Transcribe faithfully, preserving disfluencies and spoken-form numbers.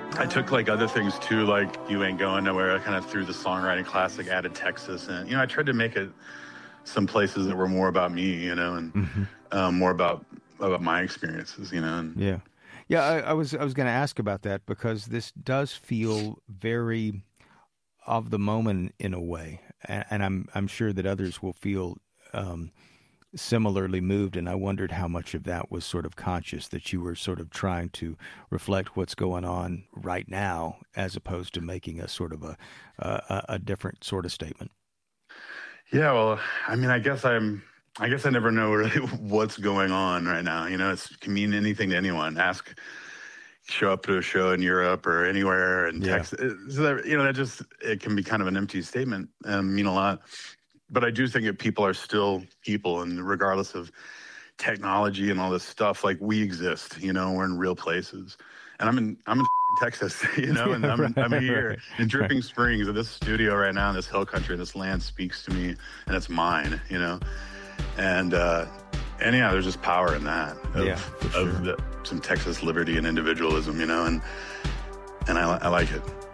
I took like other things too, like You Ain't Going Nowhere. I kind of threw the songwriting classic, added Texas, and you know, I tried to make it some places that were more about me, you know, and Mm-hmm. um, more about about my experiences, you know. And Yeah. Yeah, I, I was I was going to ask about that because this does feel very of the moment in a way, and, and I'm I'm sure that others will feel um, similarly moved. And I wondered how much of that was sort of conscious, that you were sort of trying to reflect what's going on right now, as opposed to making a sort of a a, a different sort of statement. yeah, well, I mean, I guess I'm. I guess I never know really what's going on right now. You know, it can mean anything to anyone. Ask, show up to a show in Europe or anywhere in Yeah. Texas. So that, you know, that just it can be kind of an empty statement and mean a lot. But I do think that people are still people, and regardless of technology and all this stuff, like we exist. You know, we're in real places, and I'm in I'm in Texas. You know, and Yeah, I'm in, I'm right, here right, in right. Dripping Springs, and this studio right now in this hill country, this land speaks to me, and it's mine. You know, and uh, and yeah, there's just power in that of Yeah, for of sure. the, some Texas liberty and individualism. You know, and and I, I like it.